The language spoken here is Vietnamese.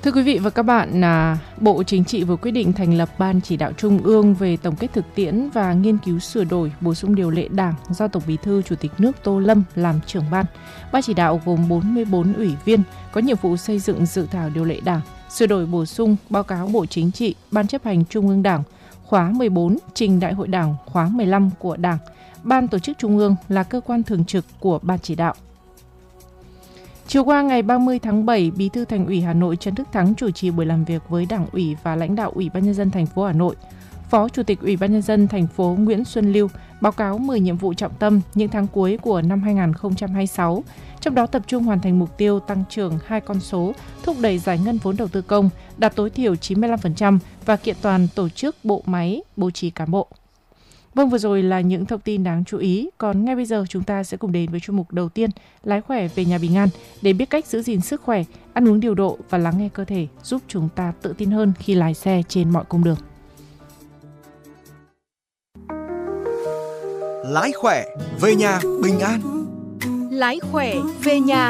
Thưa quý vị và các bạn, Bộ Chính trị vừa quyết định thành lập Ban Chỉ đạo Trung ương về tổng kết thực tiễn và nghiên cứu sửa đổi, bổ sung điều lệ Đảng do Tổng Bí thư Chủ tịch nước Tô Lâm làm trưởng ban. Ban chỉ đạo gồm 44 ủy viên, có nhiệm vụ xây dựng dự thảo điều lệ Đảng, sửa đổi bổ sung báo cáo Bộ Chính trị, Ban chấp hành Trung ương Đảng khóa 14 trình Đại hội Đảng khóa 15 của Đảng. Ban Tổ chức Trung ương là cơ quan thường trực của Ban chỉ đạo. Chiều qua ngày 30 tháng 7, Bí thư Thành ủy Hà Nội Trần Đức Thắng chủ trì buổi làm việc với Đảng ủy và lãnh đạo Ủy ban nhân dân thành phố Hà Nội. Phó Chủ tịch Ủy ban nhân dân thành phố Nguyễn Xuân Lưu báo cáo 10 nhiệm vụ trọng tâm những tháng cuối của năm 2026, trong đó tập trung hoàn thành mục tiêu tăng trưởng 2 con số, thúc đẩy giải ngân vốn đầu tư công, đạt tối thiểu 95% và kiện toàn tổ chức bộ máy, bố trí cán bộ. Vâng, vừa rồi là những thông tin đáng chú ý. Còn ngay bây giờ chúng ta sẽ cùng đến với chuyên mục đầu tiên, Lái khỏe về nhà bình an, để biết cách giữ gìn sức khỏe, ăn uống điều độ và lắng nghe cơ thể, giúp chúng ta tự tin hơn khi lái xe trên mọi cung đường. Lái khỏe về nhà bình an. Lái khỏe về nhà